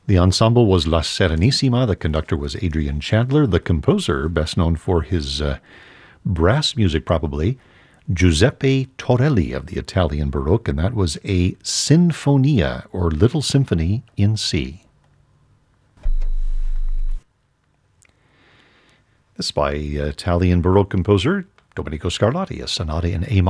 The ensemble was La Serenissima. The conductor was Adrian Chandler. The composer, best known for his brass music probably, Giuseppe Torelli of the Italian Baroque, and that was a Sinfonia, or Little Symphony in C. This by Italian Baroque composer Domenico Scarlatti, a sonata in A minor.